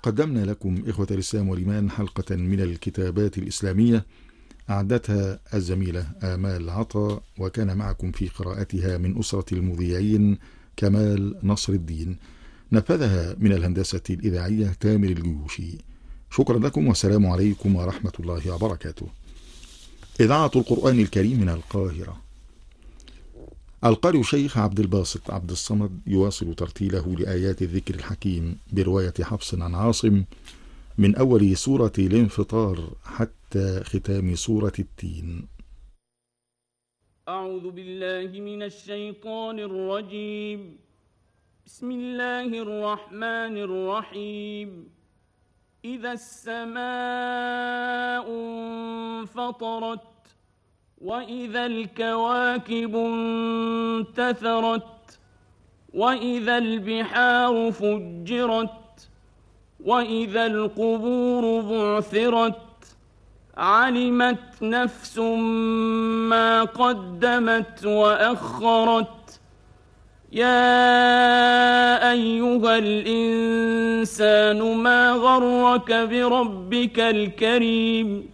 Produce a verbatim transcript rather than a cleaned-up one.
قدمنا لكم إخوة الإسلام والإيمان حلقة من الكتابات الإسلامية أعدتها الزميلة آمال عطا، وكان معكم في قراءتها من أسرة المذيعين كمال نصر الدين، نفذها من الهندسة الإذاعية تامر الجيوشي. شكرا لكم والسلام عليكم ورحمة الله وبركاته. إذاعة القرآن الكريم من القاهرة. القارئ الشيخ عبد الباسط عبد الصمد يواصل ترتيله لآيات الذكر الحكيم برواية حفص عن عاصم من أول سورة الانفطار حتى ختام سورة التين. أعوذ بالله من الشيطان الرجيم. بسم الله الرحمن الرحيم. إذا السماء انفطرت وإذا الكواكب انتثرت وإذا البحار فجرت وإذا القبور بعثرت علمت نفس ما قدمت وأخرت. يا أيها الإنسان ما غرك بربك الكريم